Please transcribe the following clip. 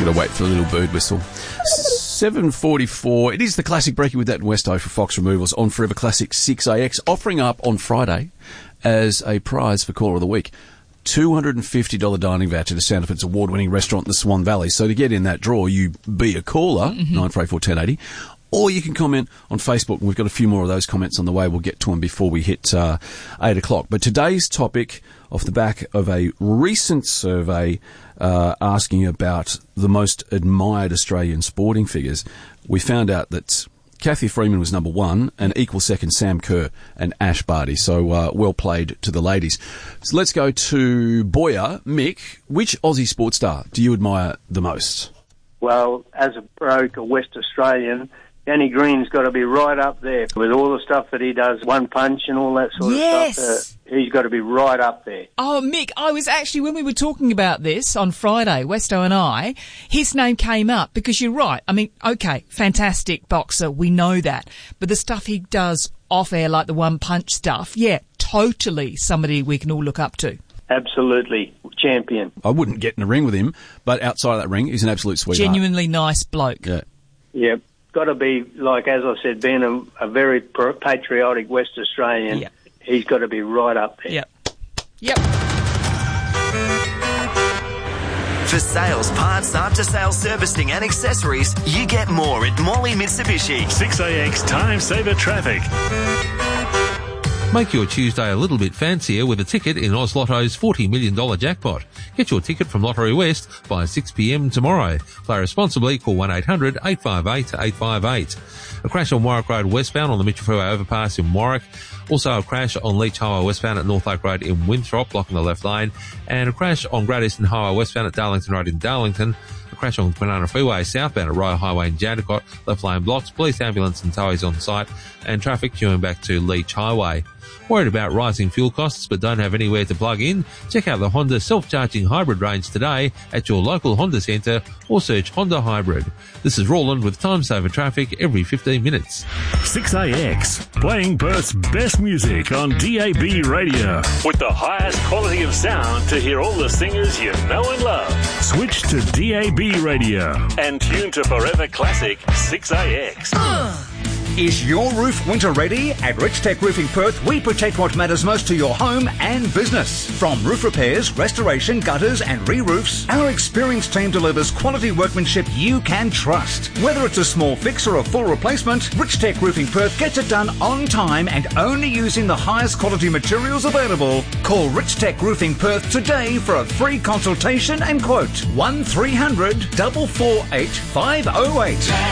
got to wait for the little bird whistle. 7:44. It is the classic breaking with that Westo for Fox Removals on Forever Classic 6AX, offering up on Friday as a prize for Caller of the Week. $250 dining voucher to Sandifer's award-winning restaurant in the Swan Valley. So to get in that draw, you be a caller, 9484 or you can comment on Facebook. We've got a few more of those comments on the way. We'll get to them before we hit 8 o'clock. But today's topic, off the back of a recent survey asking about the most admired Australian sporting figures, we found out that Kathy Freeman was number one, and equal second Sam Kerr and Ash Barty. So well played to the ladies. So let's go to Boyer. Mick, which Aussie sports star do you admire the most? Well, as a bloke, a West Australian, Danny Green's got to be right up there with all the stuff that he does, one punch and all that sort of stuff. He's got to be right up there. Oh, Mick, I was actually, when we were talking about this on Friday, Westo and I, his name came up because you're right. I mean, okay, fantastic boxer, we know that. But the stuff he does off air, like the one punch stuff, yeah, totally somebody we can all look up to. Absolutely. Champion. I wouldn't get in a ring with him, but outside of that ring, he's an absolute sweetheart. Genuinely nice bloke. Yeah. Yep. Got to be, like, as I said, being a very patriotic West Australian, he's got to be right up there. Yep. For sales, parts, after-sales servicing and accessories, you get more at Morley Mitsubishi. 6AX Time Saver Traffic. Make your Tuesday a little bit fancier with a ticket in Oz Lotto's $40 million jackpot. Get your ticket from Lottery West by 6 p.m. tomorrow. Play responsibly. Call 1-800-858-858. A crash on Warwick Road westbound on the Mitchell Freeway overpass in Warwick. Also a crash on Leach Highway westbound at North Lake Road in Winthrop, blocking the left lane. And a crash on Great Eastern Highway westbound at Darlington Road in Darlington. A crash on Kwinana Freeway southbound at Royal Highway in Jandakot, left lane blocks. Police, ambulance and towies on site. And traffic queuing back to Leach Highway. Worried about rising fuel costs but don't have anywhere to plug in? Check out the Honda self-charging hybrid range today at your local Honda centre or search Honda Hybrid. This is Roland with Time Saver Traffic every 15 minutes. 6AX, playing Perth's best music on DAB radio. With the highest quality of sound to hear all the singers you know and love. Switch to DAB radio and tune to Forever Classic 6AX. Is your roof winter ready? At Rich Tech Roofing Perth, we protect what matters most to your home and business. From roof repairs, restoration, gutters and re-roofs, our experienced team delivers quality workmanship you can trust. Whether it's a small fix or a full replacement, Rich Tech Roofing Perth gets it done on time and only using the highest quality materials available. Call Rich Tech Roofing Perth today for a free consultation and quote. 1300 448 508.